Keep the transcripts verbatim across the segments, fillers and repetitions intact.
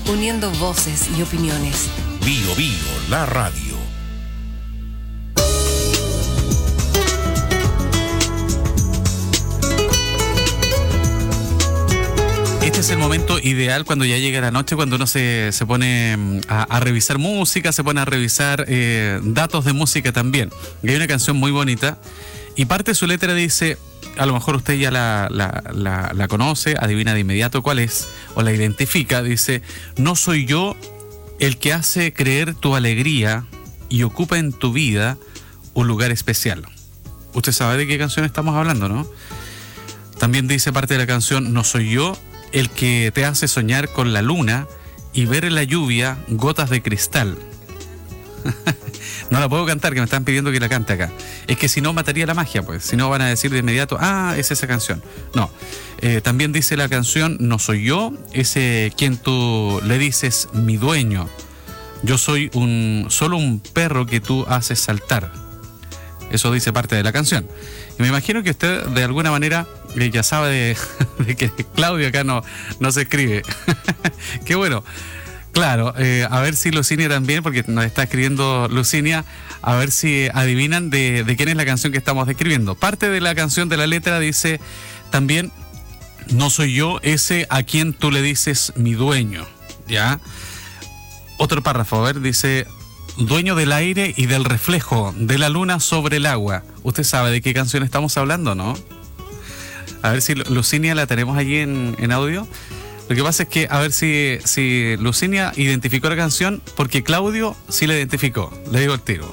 uniendo voces y opiniones. Bio Bio, la radio. Este es el momento ideal cuando ya llega la noche, cuando uno se, se pone a, a revisar música, se pone a revisar eh, datos de música también. Y hay una canción muy bonita y parte de su letra dice, a lo mejor usted ya la, la, la, la conoce, adivina de inmediato cuál es, o la identifica, dice, no soy yo el que hace creer tu alegría y ocupa en tu vida un lugar especial. Usted sabe de qué canción estamos hablando, ¿no? También dice parte de la canción, no soy yo el que te hace soñar con la luna y ver en la lluvia gotas de cristal. No la puedo cantar, que me están pidiendo que la cante acá. Es que si no mataría la magia, pues. Si no van a decir de inmediato, ah, es esa canción. No. Eh, también dice la canción, no soy yo, ese quien tú le dices mi dueño. Yo soy un solo un perro que tú haces saltar. Eso dice parte de la canción. Y me imagino que usted de alguna manera eh, ya sabe de, de que Claudio acá no, no se escribe. Qué bueno. Claro, eh, a ver si Lucinia también, porque nos está escribiendo Lucinia, a ver si adivinan de, de quién es la canción que estamos describiendo. Parte de la canción de la letra dice también, no soy yo ese a quien tú le dices mi dueño, ¿ya? Otro párrafo, a ver, dice, dueño del aire y del reflejo de la luna sobre el agua. ¿Usted sabe de qué canción estamos hablando, no? A ver si Lucinia la tenemos allí en, en audio. Lo que pasa es que, a ver si, si Lucinia identificó la canción, porque Claudio sí la identificó. Le digo el tiro.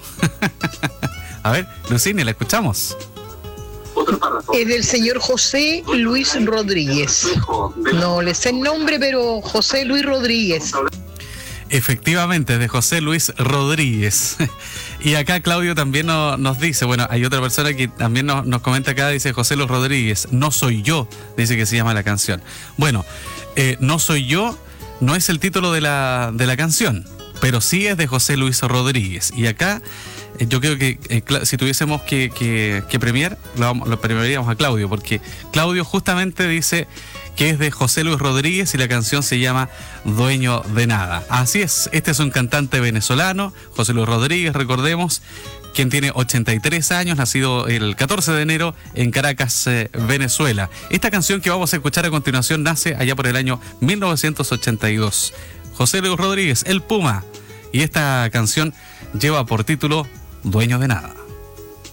A ver, Lucinia, ¿la escuchamos? Es del señor José Luis Rodríguez. No le sé el nombre, pero José Luis Rodríguez. Efectivamente, es de José Luis Rodríguez. Y acá Claudio también no, nos dice, bueno, hay otra persona que también nos, nos comenta acá, dice José Luis Rodríguez, no soy yo, dice que se llama la canción. Bueno, eh, no soy yo, no es el título de la, de la canción, pero sí es de José Luis Rodríguez. Y acá eh, yo creo que eh, si tuviésemos que, que, que premiar, lo, lo premiaríamos a Claudio, porque Claudio justamente dice que es de José Luis Rodríguez y la canción se llama Dueño de Nada. Así es, este es un cantante venezolano, José Luis Rodríguez, recordemos, quien tiene ochenta y tres años, nacido el catorce de enero en Caracas, eh, Venezuela. Esta canción que vamos a escuchar a continuación nace allá por el año mil novecientos ochenta y dos. José Luis Rodríguez, el Puma, y esta canción lleva por título Dueño de Nada.